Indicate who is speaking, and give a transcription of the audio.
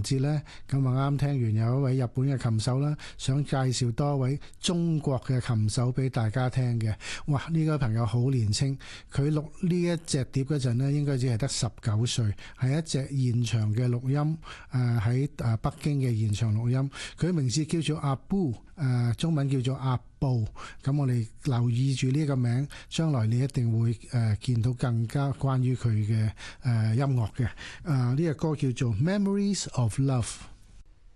Speaker 1: 節呢，咁啊啱聽完有一位日本嘅琴手啦，想介紹多位中國嘅琴手俾大家聽嘅。哇！呢個朋友好年青，佢錄呢一隻碟嗰陣呢，應該只係得19歲，係一隻現場嘅錄音，喺北京嘅現場錄音。佢名字叫做阿 Boo，中文叫做阿布。咁我哋留意住呢個名，將來你一定會見到更加關於佢嘅音樂嘅。呢個歌叫做 Memories of Love。